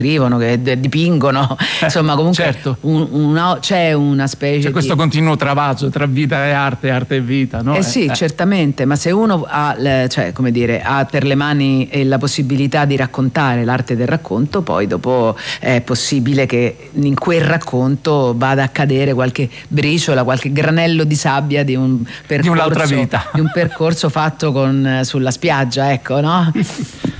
scrivono, che dipingono, insomma comunque certo. c'è una specie c'è questo continuo travaso tra vita e arte e vita, no? Sì, certamente, ma se uno ha, cioè, come dire, ha per le mani la possibilità di raccontare, l'arte del racconto, poi dopo è possibile che in quel racconto vada a cadere qualche briciola, qualche granello di sabbia di un percorso, di un'altra vita, di un percorso fatto sulla spiaggia, ecco, no?